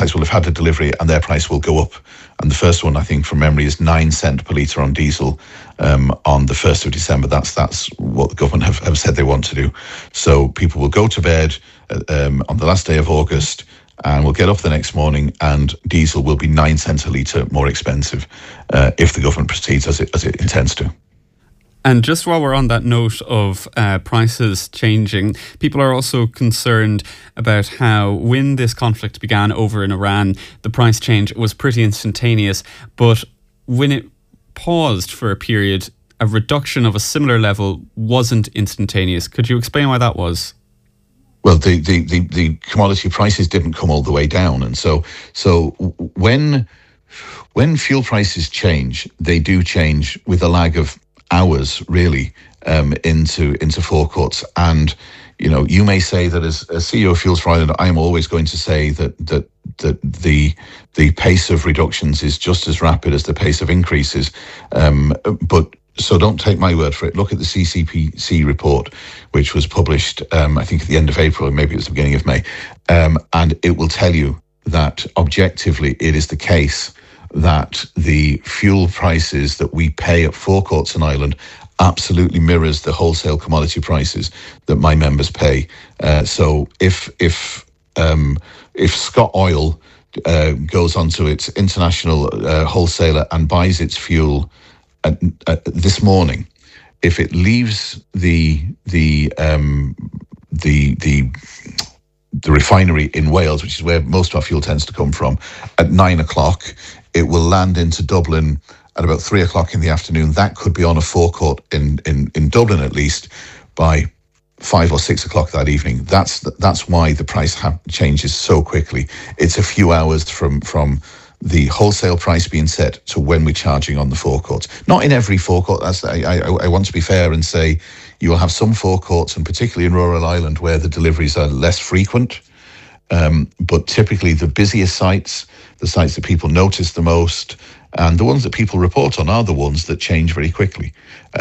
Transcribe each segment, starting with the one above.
sites will have had a delivery and their price will go up. And the first one, I think from memory, is 9 cents per litre on diesel on the 1st of December. That's what the government have said they want to do. So people will go to bed on the last day of August and will get up the next morning, and diesel will be 9 cents a litre more expensive if the government proceeds as it intends to. And just while we're on that note of prices changing, people are also concerned about how when this conflict began over in Iran, the price change was pretty instantaneous. But when it paused for a period, a reduction of a similar level wasn't instantaneous. Could you explain why that was? Well, the commodity prices didn't come all the way down. And so when fuel prices change, they do change with a lag of hours, really, into forecourts. And you may say that as CEO of Fuels for Ireland, I'm always going to say that the pace of reductions is just as rapid as the pace of increases. But so don't take my word for it. Look at the CCPC report, which was published, I think at the end of April, or maybe it was the beginning of May, and it will tell you that objectively it is the case that the fuel prices that we pay at forecourts in Ireland absolutely mirrors the wholesale commodity prices that my members pay. So if Scott Oil goes onto its international wholesaler and buys its fuel this morning, if it leaves the refinery in Wales, which is where most of our fuel tends to come from, at 9 o'clock, it will land into Dublin at about 3 o'clock in the afternoon. That could be on a forecourt in Dublin at least by 5 or 6 o'clock that evening. That's why the price changes so quickly. It's a few hours from the wholesale price being set to when we're charging on the forecourts. Not in every forecourt. I want to be fair and say you will have some forecourts, and particularly in rural Ireland, where the deliveries are less frequent. But typically the busiest sites, the sites that people notice the most, and the ones that people report on are the ones that change very quickly.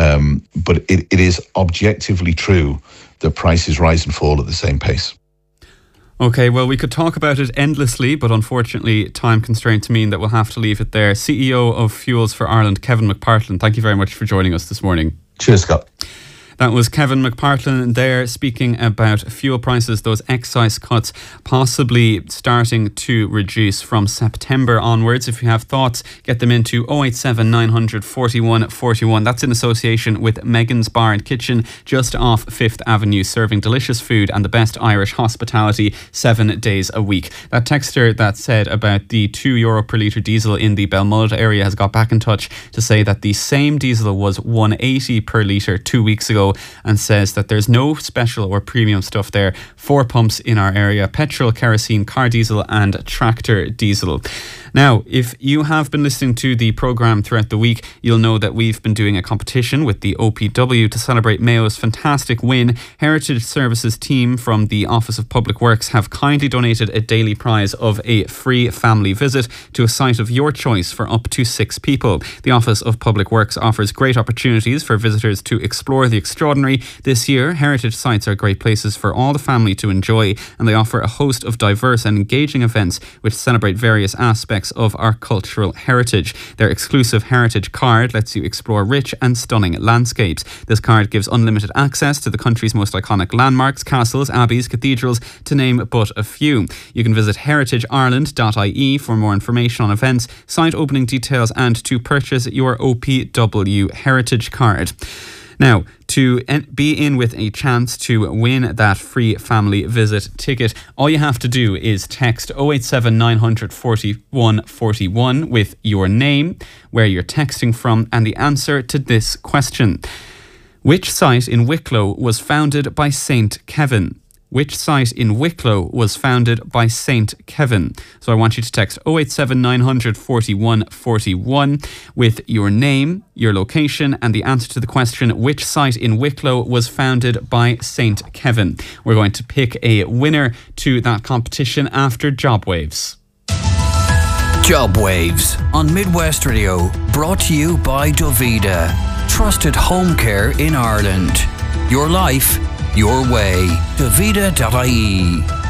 But it is objectively true that prices rise and fall at the same pace. Okay, well, we could talk about it endlessly, but unfortunately time constraints mean that we'll have to leave it there. CEO of Fuels for Ireland, Kevin McPartlan, thank you very much for joining us this morning. Cheers, Scott. That was Kevin McPartlan there speaking about fuel prices, those excise cuts possibly starting to reduce from September onwards. If you have thoughts, get them into 087 900 41 41. That's in association with Megan's Bar and Kitchen just off 5th Avenue, serving delicious food and the best Irish hospitality 7 days a week. That texter that said about the €2 per litre diesel in the Belmullet area has got back in touch to say that the same diesel was $1.80 per litre 2 weeks ago, and says that there's no special or premium stuff there. 4 pumps in our area: petrol, kerosene, car diesel and tractor diesel. Now, if you have been listening to the programme throughout the week, you'll know that we've been doing a competition with the OPW to celebrate Mayo's fantastic win. Heritage Services team from the Office of Public Works have kindly donated a daily prize of a free family visit to a site of your choice for up to 6 people. The Office of Public Works offers great opportunities for visitors to explore the extraordinary. This year, heritage sites are great places for all the family to enjoy, and they offer a host of diverse and engaging events which celebrate various aspects of our cultural heritage. Their exclusive heritage card lets you explore rich and stunning landscapes. This card gives unlimited access to the country's most iconic landmarks, castles, abbeys, cathedrals, to name but a few. You can visit heritageireland.ie for more information on events, site opening details and to purchase your OPW heritage card. Now, to be in with a chance to win that free family visit ticket, all you have to do is text 087 900 41 41 with your name, where you're texting from, and the answer to this question. Which site in Wicklow was founded by Saint Kevin? Which site in Wicklow was founded by Saint Kevin? So I want you to text 087 900 41 41 with your name, your location, and the answer to the question, which site in Wicklow was founded by Saint Kevin? We're going to pick a winner to that competition after Job Waves. Job Waves on Midwest Radio, brought to you by Dovida. Trusted home care in Ireland. Your life, your way. Dovida.ie.